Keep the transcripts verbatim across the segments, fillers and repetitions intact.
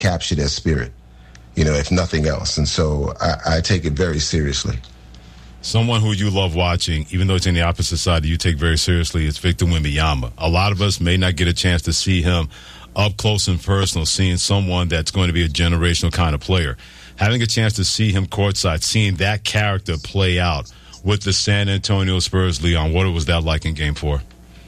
capture their spirit, you know, if nothing else. And so I, I take it very seriously. Someone who you love watching, even though it's in the opposite side that you take very seriously, is Victor Wembanyama. A lot of us may not get a chance to see him up close and personal, seeing someone that's going to be a generational kind of player. Having a chance to see him courtside, seeing that character play out with the San Antonio Spurs, Leon, what was that like in Game Four?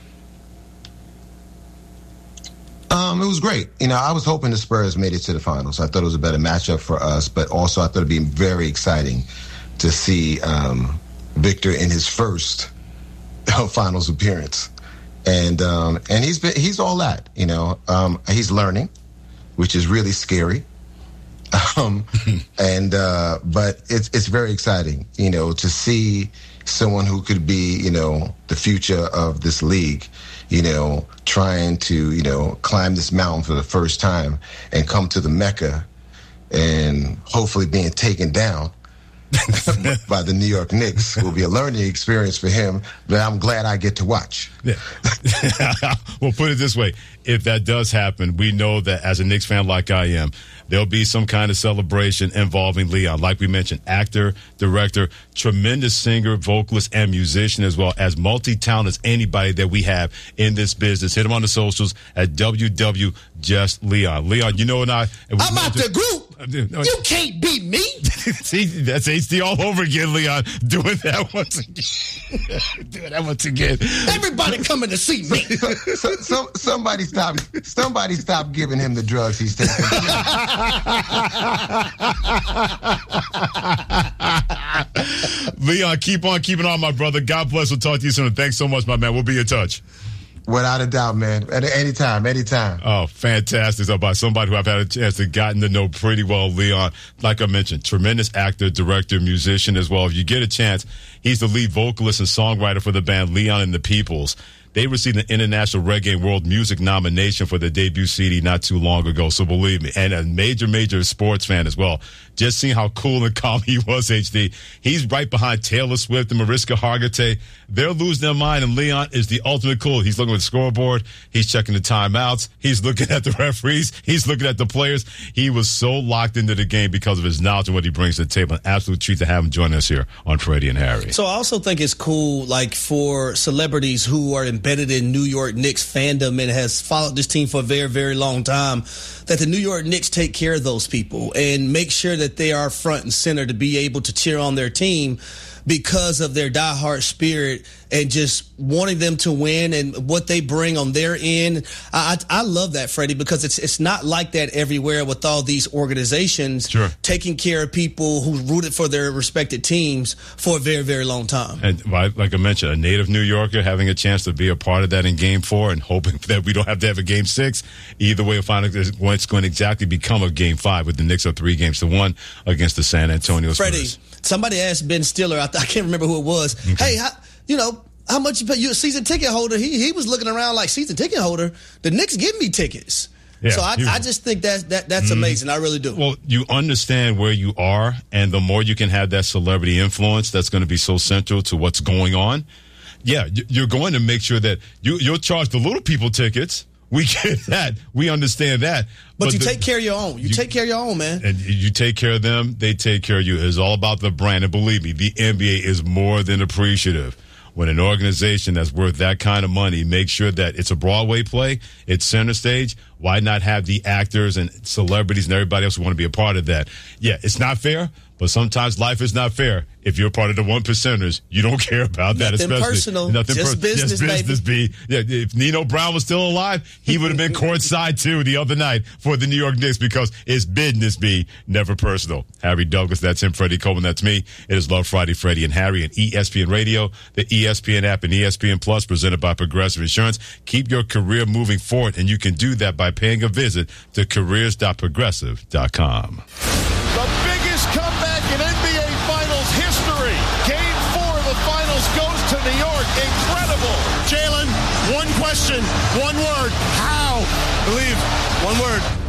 Um, it was great. You know, I was hoping the Spurs made it to the finals. I thought it was a better matchup for us, but also I thought it'd be very exciting to see um, Victor in his first finals appearance. And um, and he's been, he's all that, you know. Um, he's learning, which is really scary. Um, and uh, but it's it's very exciting, you know, to see someone who could be, you know, the future of this league, you know, trying to, you know, climb this mountain for the first time and come to the Mecca and hopefully being taken down by the New York Knicks will be a learning experience for him that I'm glad I get to watch. Yeah. Well, put it this way. If that does happen, we know that as a Knicks fan like I am, there'll be some kind of celebration involving Leon. Like we mentioned, actor, director, tremendous singer, vocalist, and musician, as well as multi-talented as anybody that we have in this business. Hit him on the socials at W W Just Leon. Leon, you know what I... I'm out the group. You can't beat me. See, that's H D all over again, Leon. Doing that once again. Doing that once again. Everybody coming to see me. so, so, somebody stop. Somebody stop giving him the drugs he's taking. Leon, keep on keeping on, my brother. God bless. We'll talk to you soon. Thanks so much, my man. We'll be in touch. Without a doubt, man. At any time, any time. Oh, fantastic. So by somebody who I've had a chance to gotten to know pretty well, Leon. Like I mentioned, tremendous actor, director, musician as well. If you get a chance, he's the lead vocalist and songwriter for the band Leon and the Peoples. They received an International Reggae World Music nomination for their debut C D not too long ago, so believe me. And a major, major sports fan as well. Just seeing how cool and calm he was, H D. He's right behind Taylor Swift and Mariska Hargitay. They're losing their mind, and Leon is the ultimate cool. He's looking at the scoreboard. He's checking the timeouts. He's looking at the referees. He's looking at the players. He was so locked into the game because of his knowledge and what he brings to the table. An absolute treat to have him join us here on Freddie and Harry. So I also think it's cool, like, for celebrities who are embedded in New York Knicks fandom and has followed this team for a very, very long time, that the New York Knicks take care of those people and make sure that they are front and center to be able to cheer on their team because of their diehard spirit and just wanting them to win and what they bring on their end. I, I, I love that, Freddie, because it's it's not like that everywhere with all these organizations sure. taking care of people who rooted for their respected teams for a very, very long time. And like I mentioned, a native New Yorker having a chance to be a part of that in Game Four and hoping that we don't have to have a Game Six. Either way, we'll find out what's going to exactly become of Game Five with the Knicks up three games to one against the San Antonio Spurs. Freddie, somebody asked Ben Stiller, I, I can't remember who it was, okay. hey, how, you know, how much you pay? You're a season ticket holder. He he was looking around like, season ticket holder? The Knicks give me tickets. Yeah, so I, I just think that, that that's mm, amazing. I really do. Well, you understand where you are, and the more you can have that celebrity influence, that's going to be so central to what's going on. Yeah, you're going to make sure that you, you'll charge the little people tickets. We get that. We understand that. But, but you the, take care of your own. You, you take care of your own, man. And you take care of them. They take care of you. It's all about the brand. And believe me, the N B A is more than appreciative. When an organization that's worth that kind of money makes sure that it's a Broadway play, it's center stage, why not have the actors and celebrities and everybody else who want to be a part of that? Yeah, it's not fair, but sometimes life is not fair. If you're part of the one percenters, you don't care about that. Nothing especially personal, nothing just per- business, just business, baby. B. Yeah, if Nino Brown was still alive, he would have been courtside too the other night for the New York Knicks because it's business, B, never personal. Harry Douglas, that's him. Freddie Coleman, that's me. It is Love Friday, Freddie and Harry, and E S P N Radio, the E S P N app, and E S P N Plus, presented by Progressive Insurance. Keep your career moving forward, and you can do that by paying a visit to careers dot progressive dot com. The biggest comeback in N B A Finals history. Game four of the Finals goes to New York. Incredible. Jalen, one question, one word. How? Believe. One word.